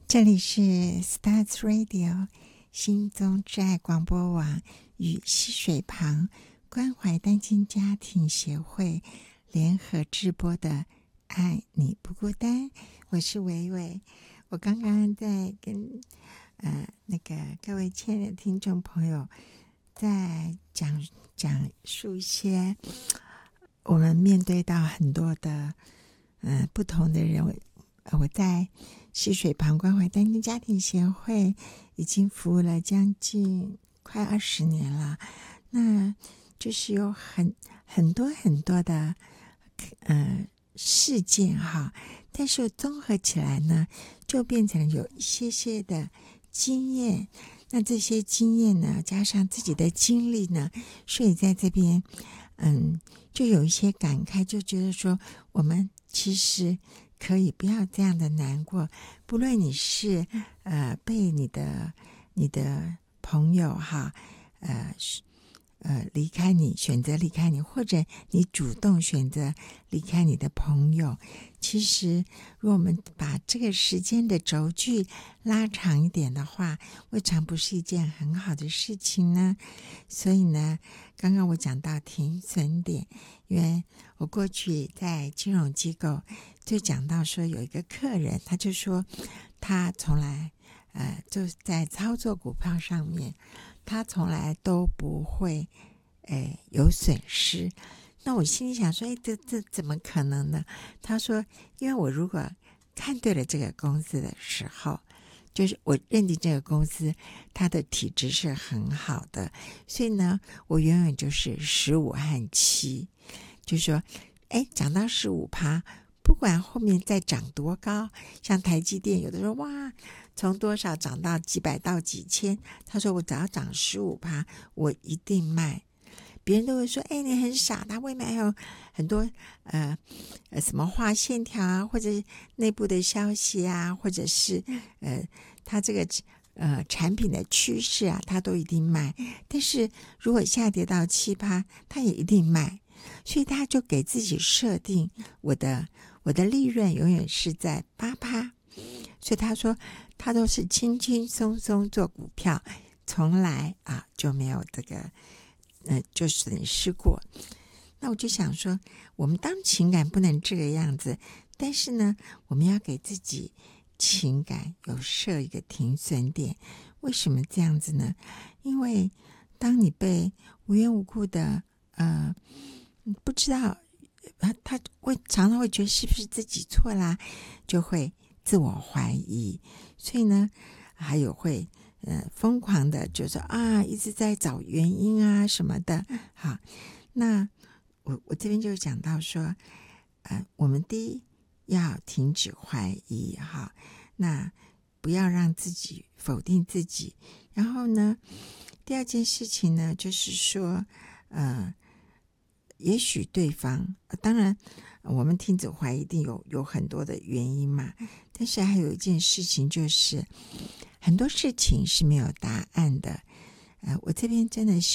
这里是 Stars Radio 心中之爱广播网与溪水旁关怀单亲家庭协会联合直播的爱你不孤单，我是维维。我刚刚在跟各位亲爱的听众朋友在讲述一些我们面对到很多的不同的人。我在溪水旁关怀单亲家庭协会已经服务了将近快20年了，那就是有很多的事件哈，但是综合起来呢，就变成有一些的经验。那这些经验呢，加上自己的经历呢，所以在这边就有一些感慨，就觉得说我们其实可以不要这样的难过，不论你是被你的朋友哈离开你，选择离开你，或者你主动选择离开你的朋友，其实如果我们把这个时间的轴距拉长一点的话，未尝不是一件很好的事情呢。所以呢，刚刚我讲到停损点，因为我过去在金融机构就讲到说，有一个客人他就说他从来就在操作股票上面他从来都不会有损失。那我心里想说这怎么可能呢？他说因为我如果看对了这个公司的时候，就是我认定这个公司它的体质是很好的，所以呢我永远就是15和7，就是说涨到15%，不管后面再涨多高，像台积电有的时候哇从多少涨到几百到几千，他说我只要涨15%我一定卖。别人都会说你很傻，他未来还有很多什么画线条啊，或者内部的消息啊，或者是他这个产品的趋势啊，他都一定卖。但是如果下跌到7%他也一定卖，所以他就给自己设定我的利润永远是在8%，所以他说他都是轻轻松松做股票，从来就没有这个就损失过。那我就想说，我们当情感不能这个样子，但是呢我们要给自己情感有设一个停损点。为什么这样子呢？因为当你被无缘无故的不知道他会常常会觉得是不是自己错啦，就会自我怀疑，所以呢还有会疯狂的就是一直在找原因啊什么的。好，那我这边就讲到说我们第一要停止怀疑哈，那不要让自己否定自己。然后呢第二件事情呢就是说也许对方当然我们停止怀疑一定有很多的原因嘛，但是还有一件事情就是很多事情是没有答案的。我这边真的